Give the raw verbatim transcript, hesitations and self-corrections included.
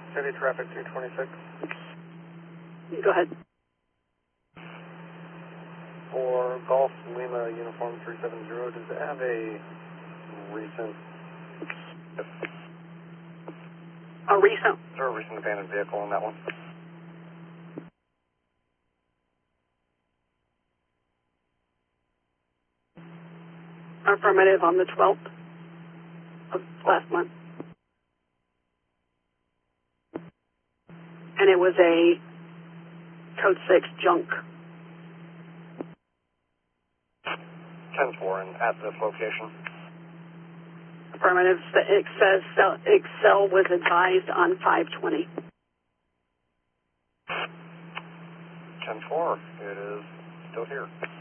City traffic two twenty-six. Go ahead. For Golf Lima Uniform three seven zero, does it have a recent... A recent? Is there a recent abandoned vehicle in that one? Affirmative on the twelfth of last month. And it was a code six junk. ten four and at this location. Affirmative. It says Excel was advised on five twenty. ten four, it is still here.